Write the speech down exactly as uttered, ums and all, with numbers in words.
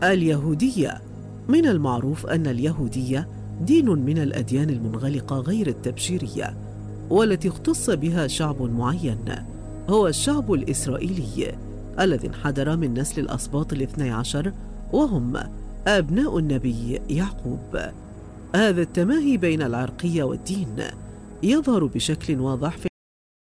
اليهودية. من المعروف أن اليهودية دين من الأديان المنغلقة غير التبشيرية، والتي اختص بها شعب معين، هو الشعب الإسرائيلي الذي انحدر من نسل الأسباط الاثني عشر، وهم أبناء النبي يعقوب. هذا التماهي بين العرقية والدين يظهر بشكل واضح في